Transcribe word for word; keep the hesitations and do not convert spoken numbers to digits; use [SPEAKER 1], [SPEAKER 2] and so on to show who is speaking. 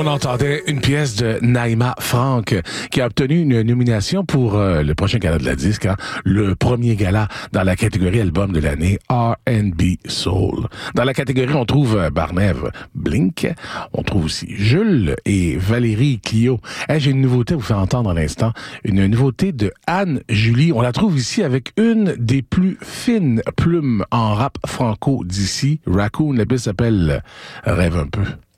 [SPEAKER 1] On entendait une pièce de Naïma Frank qui a obtenu une nomination pour euh, le prochain gala de la disque, hein, le premier gala dans la catégorie album de l'année R and B Soul. Dans la catégorie, on trouve euh, Barnève Blink, on trouve aussi Jules et Valérie Clio. Hey, j'ai une nouveauté à vous faire entendre à l'instant, une nouveauté de Anne-Julie. On la trouve ici avec une des plus fines plumes en rap franco d'ici, Raccoon. La pièce s'appelle Rêve un peu.